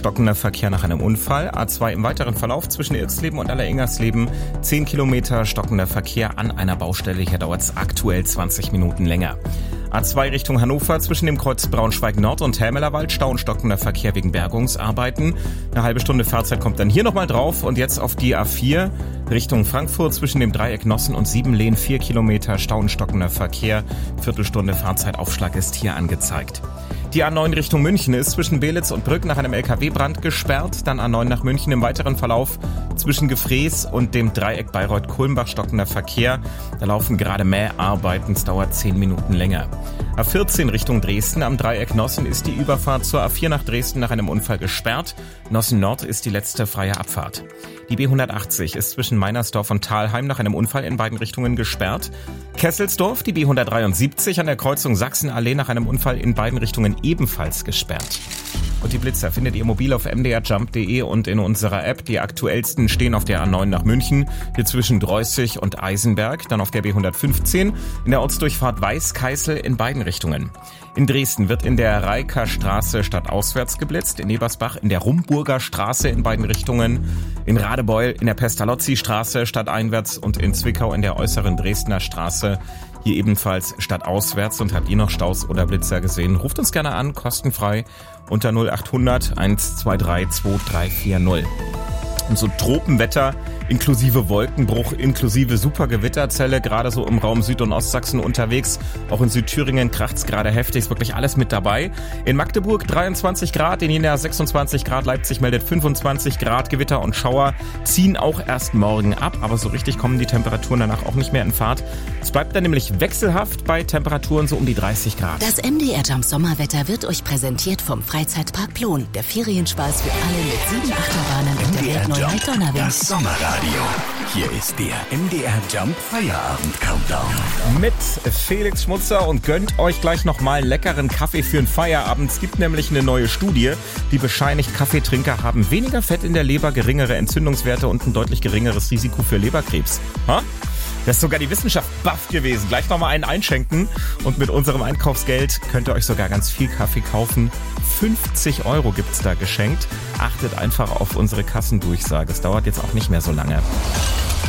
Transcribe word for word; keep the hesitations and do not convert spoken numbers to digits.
stockender Verkehr nach einem Unfall. A zwei im weiteren Verlauf zwischen Irxleben und Alleringgersleben. zehn Kilometer stockender Verkehr an einer Baustelle. Hier dauert es aktuell zwanzig Minuten länger. A zwei Richtung Hannover zwischen dem Kreuz Braunschweig Nord und Hämelerwald. Stau und stockender Verkehr wegen Bergungsarbeiten. Eine halbe Stunde Fahrzeit kommt dann hier nochmal drauf. Und jetzt auf die A vier Richtung Frankfurt zwischen dem Dreieck Nossen und Siebenlehn. vier Kilometer Stau und stockender Verkehr. Viertelstunde Fahrzeitaufschlag ist hier angezeigt. Die A neun Richtung München ist zwischen Belitz und Brück nach einem L K W-Brand gesperrt. Dann A neun nach München im weiteren Verlauf zwischen Gefrees und dem Dreieck Bayreuth-Kulmbach stockender Verkehr. Da laufen gerade Mäharbeiten, es dauert zehn Minuten länger. A vierzehn Richtung Dresden am Dreieck Nossen ist die Überfahrt zur A vier nach Dresden nach einem Unfall gesperrt. Nossen Nord ist die letzte freie Abfahrt. Die B hundertachtzig ist zwischen Meinersdorf und Thalheim nach einem Unfall in beiden Richtungen gesperrt. Kesselsdorf, die B hundertdreiundsiebzig an der Kreuzung Sachsenallee nach einem Unfall in beiden Richtungen ebenfalls gesperrt. Und die Blitzer findet ihr mobil auf m d r jump punkt d e und in unserer App. Die aktuellsten stehen auf der A neun nach München, hier zwischen Dreußig und Eisenberg, dann auf der B hundertfünfzehn, in der Ortsdurchfahrt Weißkeißel in beiden Richtungen. In Dresden wird in der Reiker Straße stadtauswärts geblitzt, in Ebersbach in der Rumburger Straße in beiden Richtungen, in Radebeul in der Pestalozzi-Straße stadteinwärts und in Zwickau in der äußeren Dresdner Straße, hier ebenfalls stadtauswärts. Und habt ihr noch Staus oder Blitzer gesehen? Ruft uns gerne an, kostenfrei unter null acht hundert eins zwei drei zwei drei vier null. Und so Tropenwetter inklusive Wolkenbruch, inklusive Supergewitterzelle, gerade so im Raum Süd- und Ostsachsen unterwegs. Auch in Südthüringen kracht's gerade heftig, ist wirklich alles mit dabei. In Magdeburg dreiundzwanzig Grad, in Jena sechsundzwanzig Grad, Leipzig meldet fünfundzwanzig Grad. Gewitter und Schauer ziehen auch erst morgen ab, aber so richtig kommen die Temperaturen danach auch nicht mehr in Fahrt. Es bleibt dann nämlich wechselhaft bei Temperaturen so um die dreißig Grad. Das M D R Jump Sommerwetter wird euch präsentiert vom Freizeitpark Plon. Der Ferienspaß für alle mit sieben Achterbahnen und der weltneuen Welt Donnerwind. Das Sommerradio. Hier ist der M D R Jump Feierabend Countdown. Mit Felix Schmutzer und gönnt euch gleich nochmal einen leckeren Kaffee für den Feierabend. Es gibt nämlich eine neue Studie, die bescheinigt, Kaffeetrinker haben weniger Fett in der Leber, geringere Entzündungswerte und ein deutlich geringeres Risiko für Leberkrebs. Ha? Das ist sogar die Wissenschaft baff gewesen. Gleich nochmal einen einschenken und mit unserem Einkaufsgeld könnt ihr euch sogar ganz viel Kaffee kaufen. fünfzig Euro gibt's da geschenkt. Achtet einfach auf unsere Kassendurchsage. Es dauert jetzt auch nicht mehr so lange.